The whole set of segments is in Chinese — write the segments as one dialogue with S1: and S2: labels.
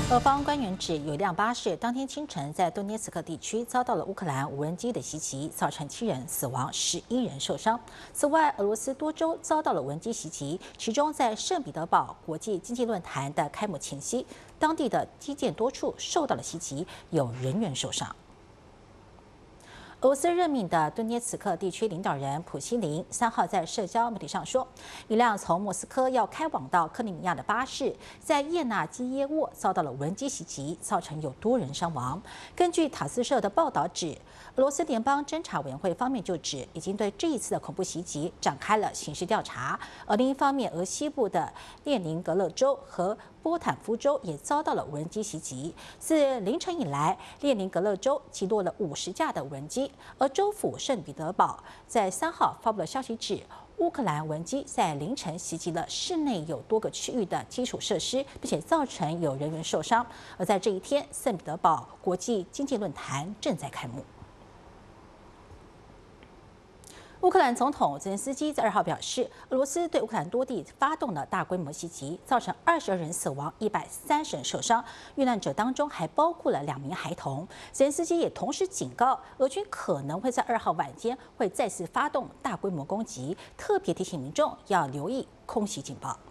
S1: 俄方官员指，有一辆巴士当天清晨在顿涅茨克地区遭到了乌克兰无人机的袭击，造成7人死亡，11人受伤。此外，俄罗斯多州遭到了无人机袭击，其中在圣彼得堡国际经济论坛的开幕前夕，当地的基建多处受到了袭击，有人员受伤。 俄罗斯任命的顿涅茨克地区领导人普希林3号在社交媒体上说，一辆从莫斯科要开往到克里米亚的巴士在叶纳基耶沃遭到了无人机袭击，造成有多人伤亡。根据塔斯社的报道指，俄罗斯联邦侦察委员会方面就指，已经对这一次的恐怖袭击展开了刑事调查。而另一方面，俄西部的列宁格勒州和波坦夫州也遭到了无人机袭击。自凌晨以来，列宁格勒州击落了50架的无人机。 而州府圣彼得堡在3号发布了消息指，乌克兰无人机在凌晨袭击了市内有多个区域的基础设施，并且造成有人员受伤。而在这一天，圣彼得堡国际经济论坛正在开幕。 乌克兰总统泽连斯基在2号表示，俄罗斯对乌克兰多地发动了大规模袭击，造成22人死亡，130人受伤。遇难者当中还包括了2名孩童。泽连斯基也同时警告，俄军可能会在2号晚间会再次发动大规模攻击，特别提醒民众要留意空袭警报。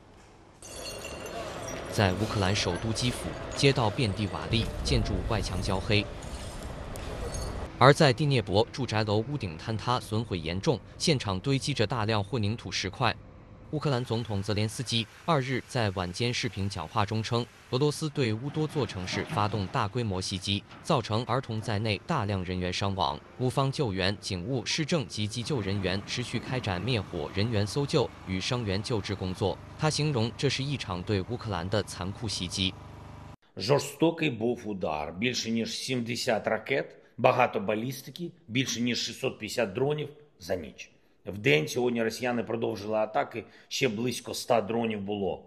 S2: 在乌克兰首都基辅，街道遍地瓦砾，建筑外墙焦黑。 而在第聂伯，住宅楼屋顶坍塌，损毁严重，现场堆积着大量混凝土石块。乌克兰总统泽连斯基2日在晚间视频讲话中称，俄罗斯对乌多座城市发动大规模袭击，造成儿童在内大量人员伤亡。乌方救援、警务、市政及急救人员持续开展灭火、人员搜救与伤员救治工作。他形容这是一场对乌克兰的残酷袭击。
S3: Жорстокий був удар, більше ніж 70 ракет. Багато балістики, більше ніж 650 дронів за ніч. Вдень сьогодні росіяни продовжили атаки, ще близько 100 дронів було.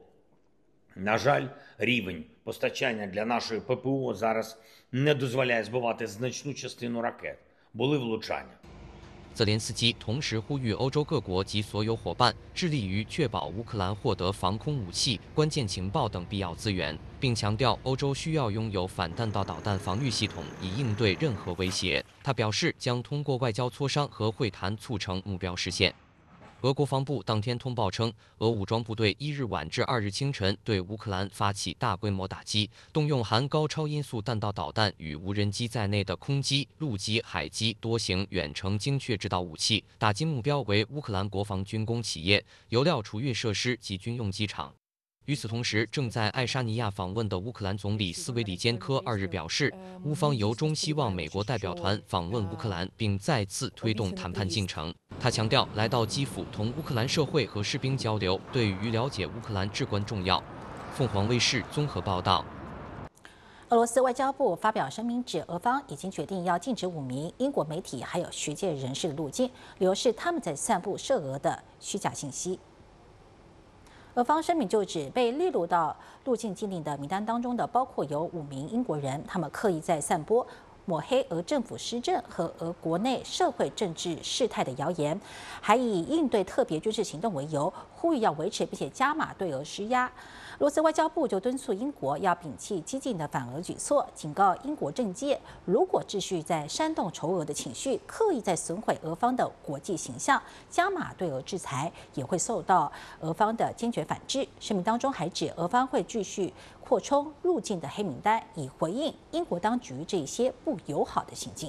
S3: На жаль, рівень постачання для нашої ППО зараз не дозволяє збивати значну частину ракет. Були влучання.
S2: 泽连斯基同时呼吁欧洲各国及所有伙伴致力于确保乌克兰获得防空武器、关键情报等必要资源，并强调欧洲需要拥有反弹道导弹防御系统，以应对任何威胁。他表示将通过外交磋商和会谈促成目标实现。 俄国防部当天通报称，俄武装部队1日晚至2日清晨对乌克兰发起大规模打击，动用含高超音速弹道导弹与无人机在内的空机、陆基、海基多型远程精确制导武器，打击目标为乌克兰国防军工企业、油料储运设施及军用机场。 与此同时，正在爱沙尼亚访问的乌克兰总理斯维里坚科2日表示，乌方由衷希望美国代表团访问乌克兰，并再次推动谈判进程。他强调，来到基辅同乌克兰社会和士兵交流，对于了解乌克兰至关重要。凤凰卫视综合报道。
S1: 俄罗斯外交部发表声明指，俄方已经决定要禁止5名英国媒体还有学界人士的入境，理由是他们在散布涉俄的虚假信息。 俄方声明就指，被列入到入境禁令的名单当中的，包括有5名英国人，他们刻意在散播抹黑俄政府施政和俄国内社会政治事态的谣言，还以应对特别军事行动为由，呼吁要维持并且加码对俄施压。俄罗斯外交部就敦促英国要摒弃激进的反俄举措，警告英国政界，如果继续在煽动仇俄的情绪，刻意在损毁俄方的国际形象，加码对俄制裁，也会受到俄方的坚决反制。声明当中还指，俄方会继续扩充入境的黑名单，以回应英国当局这些不友好的行径。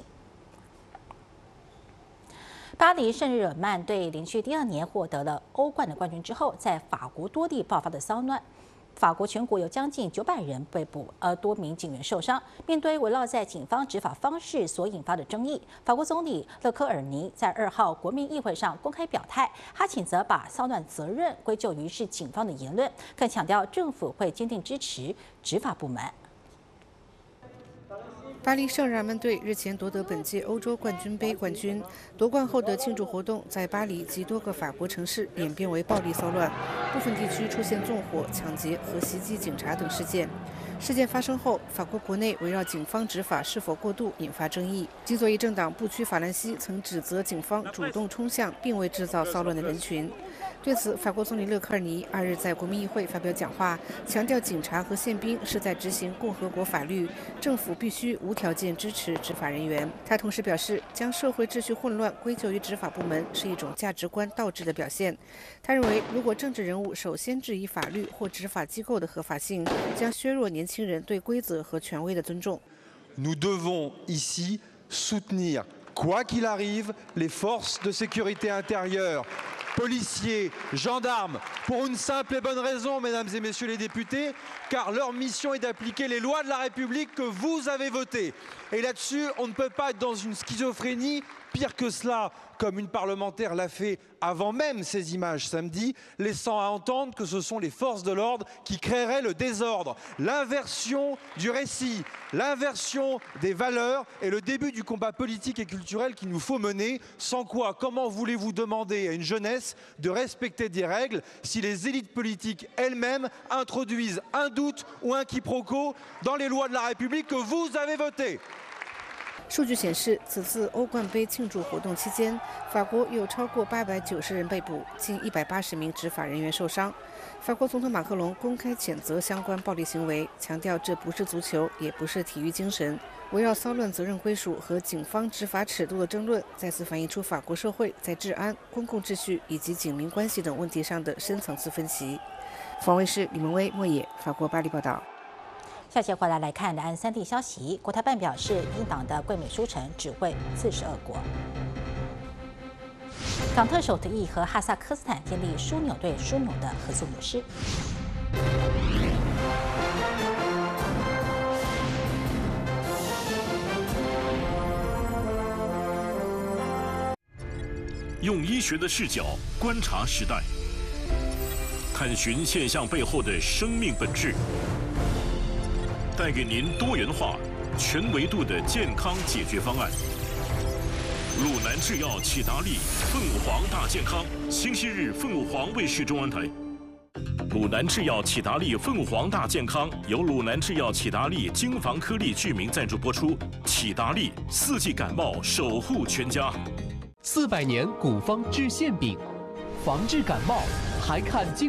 S1: 巴黎圣日耳曼队连续第2年获得了欧冠的冠军之后，在法国多地爆发的骚乱。法国全国有将近900人被捕，多名警员受伤。面对围绕在警方执法方式所引发的争议，法国总理勒科尔尼在2号国民议会上公开表态，他谴责把骚乱责任归咎于是警方的言论，更强调政府会坚定支持执法部门。
S4: 巴黎圣日耳曼队日前夺得本届欧洲冠军杯冠军，夺冠后的庆祝活动在巴黎及多个法国城市演变为暴力骚乱，部分地区出现纵火、抢劫和袭击警察等事件。 事件发生后，法国国内围绕警方执法是否过度引发争议。极左翼政党不屈法兰西曾指责警方主动冲向并未制造骚乱的人群。对此，法国总理勒科尔尼2日在国民议会发表讲话，强调警察和宪兵是在执行共和国法律，政府必须无条件支持执法人员。他同时表示，将社会秩序混乱归咎于执法部门是一种价值观倒置的表现。他认为，如果政治人物首先质疑法律或执法机构的合法性，将削弱年轻人对规则和权威的尊重。
S5: Nous devons ici soutenir, quoi qu'il arrive, les forces de sécurité intérieure. Policiers, gendarmes, pour une simple et bonne raison, mesdames et messieurs les députés, car leur mission est d'appliquer les lois de la République que vous avez votées. Et là-dessus, on ne peut pas être dans une schizophrénie. Pire que cela, comme une parlementaire l'a fait avant même ces images samedi, laissant à entendre que ce sont les forces de l'ordre qui créeraient le désordre. L'inversion du récit, l'inversion des valeurs est le début du combat politique et culturel qu'il nous faut mener. Sans quoi, comment voulez-vous demander à une jeunesse de respecter des règles si les élites politiques elles-mêmes introduisent un doute ou un quiproquo dans les lois de la République que vous avez votées?
S4: 数据显示，此次欧冠杯庆祝活动期间，法国有超过890人被捕，近180名执法人员受伤。法国总统马克龙公开谴责相关暴力行为，强调这不是足球，也不是体育精神。围绕骚乱责任归属和警方执法尺度的争论，再次反映出法国社会在治安、公共秩序以及警民关系等问题上的深层次分歧。防卫士李文威、莫野，法国巴黎报道。
S1: 下节回来看两岸3地消息。国台办表示，英党的桂美书成只会42国。港特首提议和哈萨克斯坦建立枢纽对枢纽的合作模式。
S6: 用医学的视角观察时代，探寻现象背后的生命本质。带给您多元化、全维度的健康解决方案。鲁南制药启达利凤凰大健康，星期日凤凰卫视中文台。鲁南制药启达利凤凰大健康由鲁南制药启达利京房颗粒剧名赞助播出。启达利4季感冒守护全家。
S7: 400年古方治馅饼，防治感冒还看京。